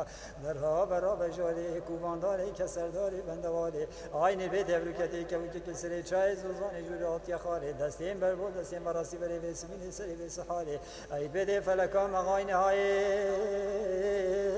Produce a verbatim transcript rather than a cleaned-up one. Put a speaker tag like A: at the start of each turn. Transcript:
A: درها برا بجالی کووانداری کسرداری بندوالی آینی به دبرکتی که وکی کسری چای زوزانی جورات یا خالی دستیم بر بود دستیم براسی بری وسمین سری وسحالی ای بده فلکام غاین های